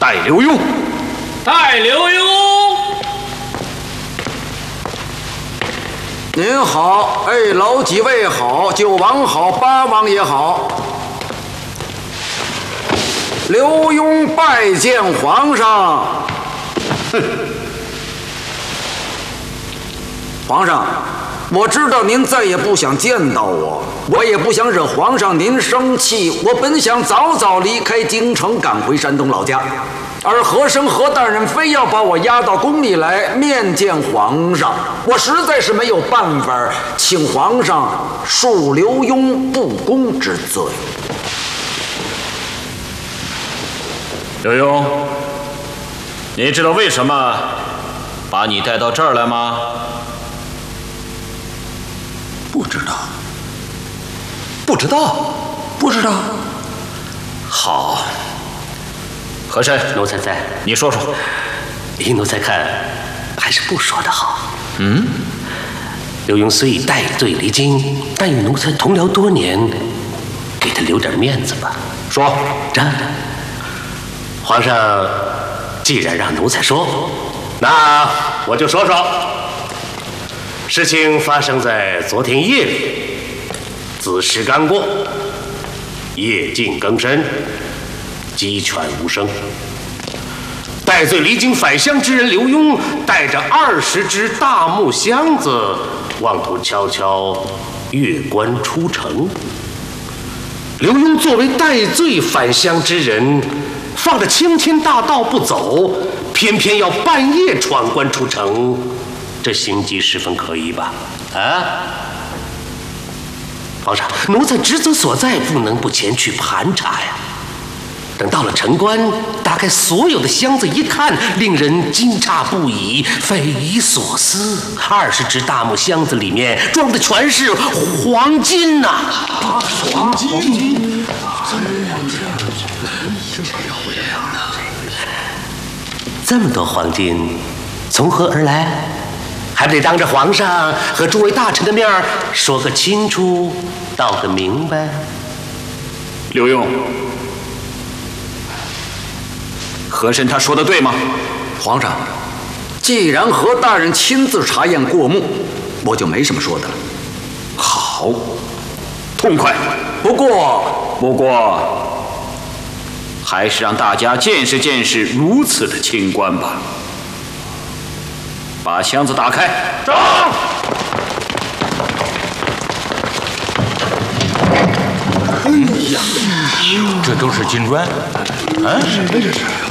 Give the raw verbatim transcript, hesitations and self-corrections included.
戴刘墉。 戴刘墉。 您好，哎，老几位好，九王好，八王也好。刘墉拜见皇上。哼，皇上。 我知道您再也不想见到我，我也不想惹皇上您生气。我本想早早离开京城，赶回山东老家，而和珅何大人非要把我押到宫里来面见皇上，我实在是没有办法，请皇上恕刘墉不公之罪。 刘墉，你知道为什么把你带到这儿来吗？ 不知道， 不知道， 不知道。 好，和珅， 奴才在。 你说说。 依奴才看，还是不说的好。 嗯， 刘墉虽戴罪离京，但与奴才同僚多年，给他留点面子吧。 说， 这，皇上既然让奴才说，那我就说说。 事情发生在昨天夜里，子时刚过，夜静更深，鸡犬无声。戴罪离京返乡之人刘墉带着二十只大木箱子，妄图悄悄越关出城。刘墉作为戴罪返乡之人，放着青天大道不走，偏偏要半夜闯关出城。 这行迹十分可疑吧？啊，皇上，奴才职责所在，不能不前去盘查呀。等到了城关，打开所有的箱子一看，令人惊诧不已，匪夷所思。二十只大木箱子里面装的全是黄金呐！啊，黄金！这么多黄金，从何而来？ 还不得当着皇上和诸位大臣的面说个清楚，道个明白。 刘墉，和珅他说的对吗？ 皇上，既然何大人亲自查验过目，我就没什么说的了。 好，痛快。 不过， 不过，还是让大家见识见识如此的清官吧。 把箱子打开。 走。 哎呀，这都是金砖，啊？